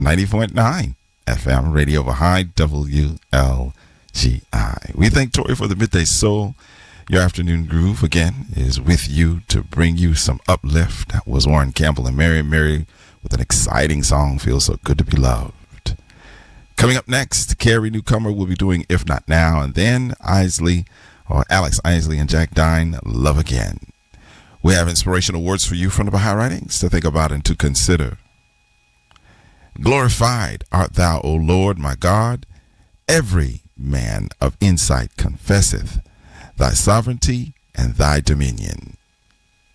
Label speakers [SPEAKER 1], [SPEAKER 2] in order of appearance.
[SPEAKER 1] 90.9 FM, Radio Baha'i, WLGI. We thank Tori for the Midday Soul. Your afternoon groove, again, is with you to bring you some uplift. That was Warren Campbell and Mary with an exciting song, Feels So Good to Be Loved. Coming up next, Carrie Newcomer will be doing If Not Now, and then Alex Isley and Jack Dine, Love Again. We have inspirational words for you from the Baha'i Writings to think about and to consider. Glorified art thou, O Lord, my God. Every man of insight confesseth thy sovereignty and thy dominion.